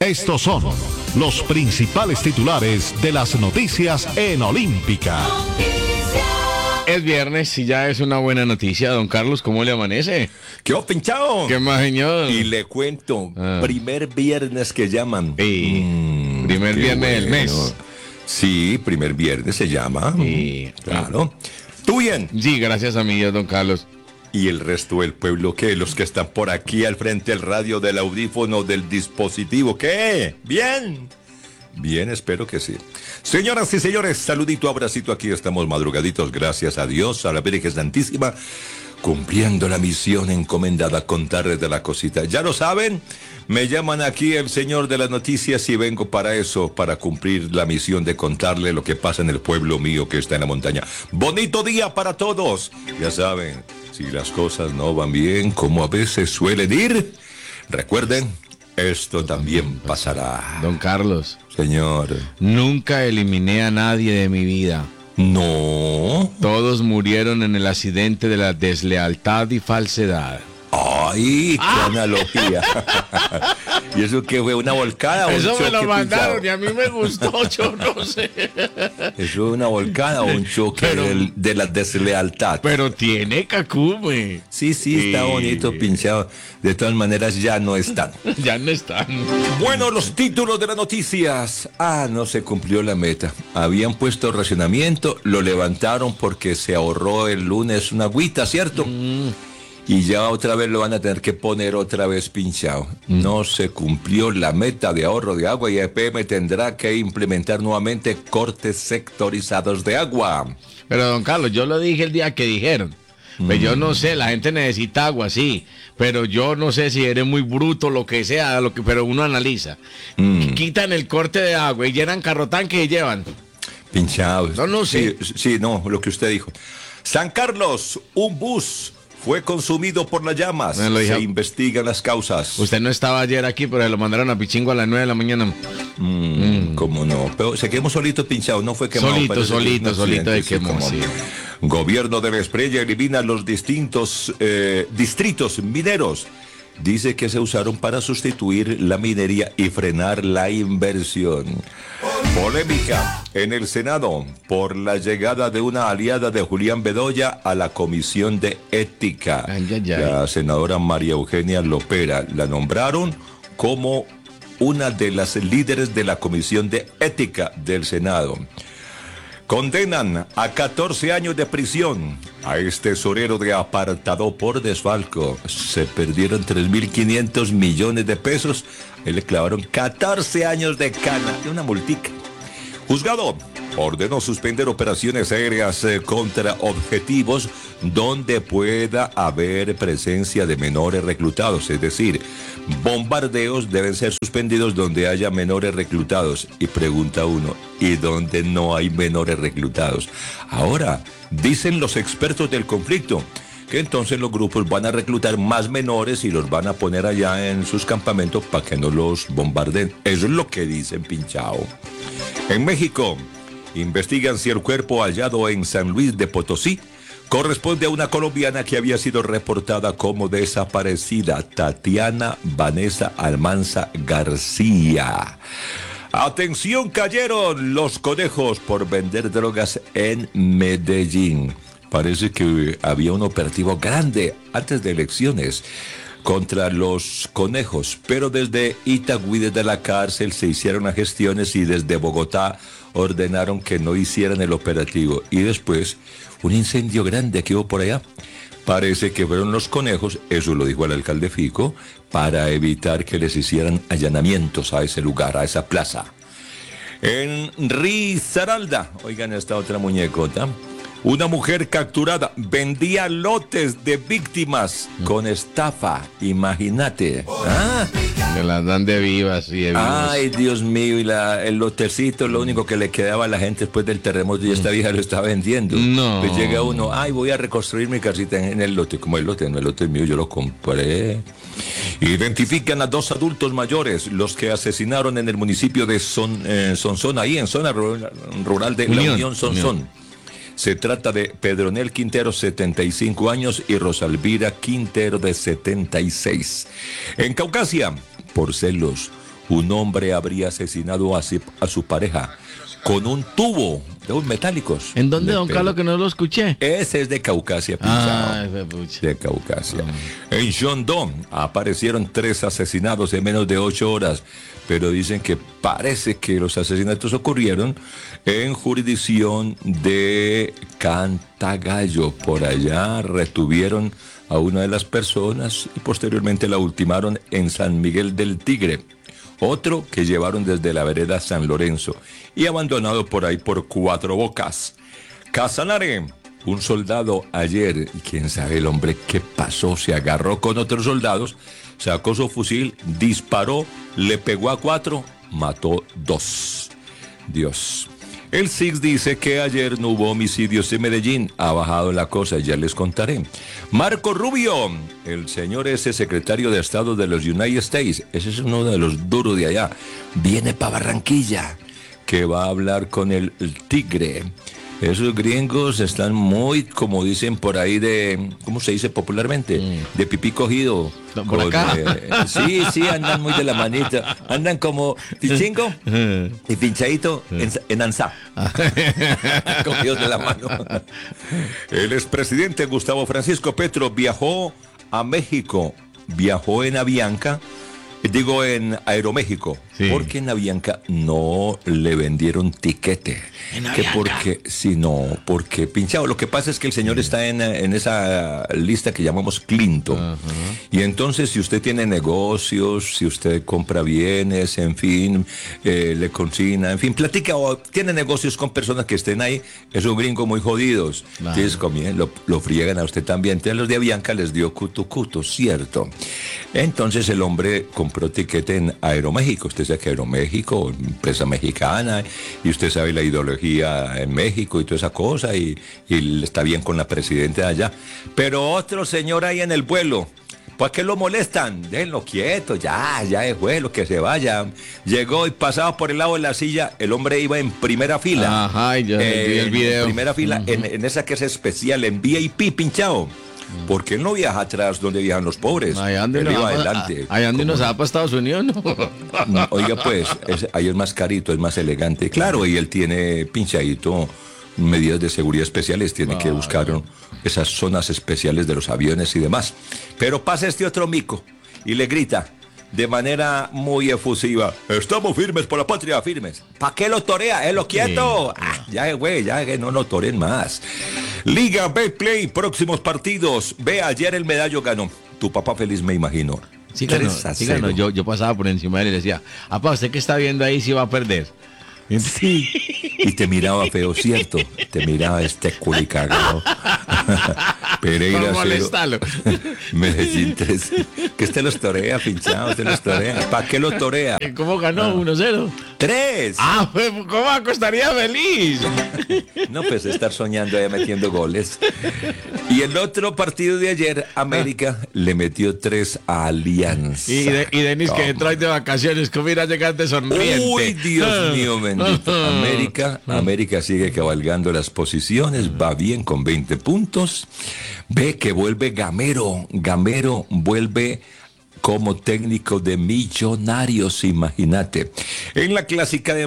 Estos son los principales titulares de las noticias en Olímpica. Es viernes y ya es una buena noticia. Don Carlos, ¿cómo le amanece? ¿Qué ha pinchado? ¿Qué más, señor? Y le cuento, primer viernes que llaman. Primer viernes del mes. Sí, primer viernes se llama. Claro. ¿Tú bien? Sí, gracias a mi Dios, don Carlos. ¿Y el resto del pueblo qué? Los que están por aquí al frente del radio, del audífono, del dispositivo, ¿qué? ¿Bien? Bien, espero que sí. Señoras y señores, saludito, abracito, aquí estamos madrugaditos, gracias a Dios, a la Virgen Santísima, cumpliendo la misión encomendada, contarles de la cosita. Ya lo saben, me llaman aquí el señor de las noticias y vengo para eso, para cumplir la misión de contarle lo que pasa en el pueblo mío que está en la montaña. Bonito día para todos. Ya saben, si las cosas no van bien, como a veces suelen ir, recuerden, esto también pasará. Don Carlos. Señor. Nunca eliminé a nadie de mi vida. No. Todos murieron en el accidente de la deslealtad y falsedad. ¡Ay, qué analogía! ¿Y eso qué fue? ¿Una volcada o un choque? Eso me lo mandaron pinchado? y a mí me gustó, yo no sé. ¿Eso fue una volcada o un choque de la deslealtad? Pero tiene cacume. Sí, está bonito pinchado. De todas maneras, ya no están. Ya no están. Bueno, los títulos de las noticias. No se cumplió la meta. Habían puesto racionamiento, lo levantaron porque se ahorró el lunes una agüita, ¿cierto? Y ya otra vez lo van a tener que poner otra vez pinchado. No se cumplió la meta de ahorro de agua y EPM tendrá que implementar nuevamente cortes sectorizados de agua. Pero don Carlos, yo lo dije el día que dijeron. Pues yo no sé, la gente necesita agua, sí, pero yo no sé si eres muy bruto, lo que sea, pero uno analiza. Quitan el corte de agua y llenan carrotanque y llevan. Pinchados. No sé. Sí, lo que usted dijo. San Carlos, un bus fue consumido por las llamas. Se investigan las causas. Usted no estaba ayer aquí, pero se lo mandaron a Pichingo a las 9 de la mañana. ¿Cómo no? Pero se quedó solito pinchado, no fue quemado. Solito de quemó, sí. Gobierno de la Espriella elimina los distintos distritos mineros. Dice que se usaron para sustituir la minería y frenar la inversión. Polémica en el Senado por la llegada de una aliada de Julián Bedoya a la Comisión de Ética. La senadora María Eugenia Lopera la nombraron como una de las líderes de la Comisión de Ética del Senado. Condenan a 14 años de prisión a este tesorero de apartado por desfalco. Se perdieron 3.500 millones de pesos. Le clavaron 14 años de cana y una multica. Juzgado ordenó suspender operaciones aéreas contra objetivos donde pueda haber presencia de menores reclutados. Es decir, bombardeos deben ser suspendidos donde haya menores reclutados. Y pregunta uno, ¿y dónde no hay menores reclutados? Ahora, dicen los expertos del conflicto que entonces los grupos van a reclutar más menores y los van a poner allá en sus campamentos para que no los bombarden. Eso es lo que dicen, pinchao. En México, investigan si el cuerpo hallado en San Luis de Potosí corresponde a una colombiana que había sido reportada como desaparecida, Tatiana Vanessa Almanza García. Atención, cayeron los conejos por vender drogas en Medellín. Parece que había un operativo grande antes de elecciones contra los conejos, pero desde Itagüí, desde la cárcel, se hicieron las gestiones y desde Bogotá ordenaron que no hicieran el operativo. Y después, un incendio grande que hubo por allá. Parece que fueron los conejos, eso lo dijo el alcalde Fico, para evitar que les hicieran allanamientos a ese lugar, a esa plaza. En Risaralda, oigan esta otra muñecota. Una mujer capturada vendía lotes de víctimas con estafa, imagínate. Me las dan de vivas y de vivos. Ay, Dios mío, y el lotecito, lo único que le quedaba a la gente después del terremoto, y esta vieja lo está vendiendo. No. Pues llega uno, voy a reconstruir mi casita en el lote. Como el lote no, el lote es mío, yo lo compré. Identifican a 2 adultos mayores, los que asesinaron en el municipio de Sonsón, ahí en zona rural de La Unión, Sonsón. Se trata de Pedronel Quintero, 75 años, y Rosalvira Quintero, de 76. En Caucasia, por celos, un hombre habría asesinado a su pareja con un tubo de un metálicos. ¿En dónde, Le don pegó. Carlos, que no lo escuché? Ese es de Caucasia, Ah, pinchado. pucha. De Caucasia. En Yondón aparecieron 3 asesinados en menos de 8 horas, pero dicen que parece que los asesinatos ocurrieron en jurisdicción de Cantagallo. Por allá retuvieron a una de las personas y posteriormente la ultimaron en San Miguel del Tigre. Otro que llevaron desde la vereda San Lorenzo y abandonado por ahí por 4 Bocas. Casanare, un soldado ayer, y quién sabe el hombre qué pasó, se agarró con otros soldados, sacó su fusil, disparó, le pegó a 4, mató 2. Dios. El SIX dice que ayer no hubo homicidios en Medellín. Ha bajado la cosa, ya les contaré. Marco Rubio, el señor ese secretario de Estado de los United States, ese es uno de los duros de allá, viene para Barranquilla, que va a hablar con el Tigre. Esos gringos están muy, como dicen por ahí, de, ¿cómo se dice popularmente? De pipí cogido. Por acá. Sí, andan muy de la manita. Andan como pichingo y pinchadito en ansá. Cogidos de la mano. El expresidente Gustavo Francisco Petro viajó a México. Viajó en Avianca. Digo en Aeroméxico, sí. Porque en Avianca no le vendieron tiquete. Que porque, si no, porque pinchado. Lo que pasa es que el señor está en esa lista que llamamos Clinton. Y entonces, si usted tiene negocios, si usted compra bienes, en fin, le cocina, en fin, platica o tiene negocios con personas que estén ahí, es un gringo muy jodidos. Claro. Entonces, lo friegan a usted también. Entonces, los de Avianca les dio cuto, ¿cierto? Entonces, el hombre compró tiquete en Aeroméxico. Usted sabe que Aeroméxico, empresa mexicana, y usted sabe la ideología en México y toda esa cosa, y está bien con la presidenta de allá. Pero otro señor ahí en el vuelo, ¿por qué lo molestan? Déjenlo quieto, ya es vuelo, que se vaya. Llegó y pasaba por el lado de la silla, el hombre iba en primera fila. Ajá, y yo vi el video. En primera fila, en esa que es especial, en VIP, pinchado. Porque él no viaja atrás donde viajan los pobres. Él iba adelante. Allá donde nos va para Estados Unidos, ¿no? Oiga, pues, ahí es más carito, es más elegante. Claro, y él tiene pinchadito medidas de seguridad especiales, tiene que buscar esas zonas especiales de los aviones y demás. Pero pasa este otro mico y le grita de manera muy efusiva: estamos firmes por la patria, firmes. ¿Para qué lo torea? ¿Lo quieto? Sí. Ya, no toren más. Liga Betplay, próximos partidos. Ve, ayer el Medallo ganó. Tu papá feliz, me imagino. Sí ganó. Yo pasaba por encima de él y le decía: papá, ¿usted qué está viendo ahí si va a perder? Sí. Y te miraba feo, ¿cierto? Te miraba este culicagado. Pereira 0, Medellín 3. Que este los torea, pinchado, te los torea. ¿Para qué lo torea? ¿Cómo ganó? 1-0. 3. ¿Cómo estaría feliz? No, pues estar soñando ahí metiendo goles. Y el otro partido de ayer, América le metió 3 a Alianza. Y Denis, que entró ahí de vacaciones, ¿cómo irá a llegar de sonriente? Uy, Dios mío, bendito. América sigue cabalgando las posiciones, va bien con 20 puntos. Ve que vuelve Gamero vuelve como técnico de Millonarios, imagínate. En la clásica de